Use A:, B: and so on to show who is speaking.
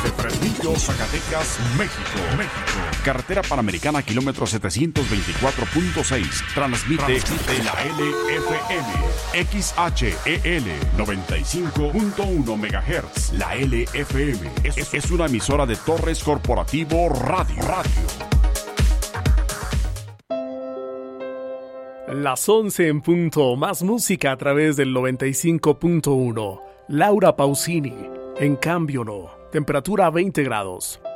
A: desde Fresnillo, Zacatecas, México. Carretera Panamericana, kilómetro 724.6. Transmite la LFM. XHEL 95.1 MHz. La LFM es una emisora de Torres Corporativo Radio.
B: Las 11 en punto, más música a través del 95.1. Laura Pausini, En cambio no. Temperatura 20 grados.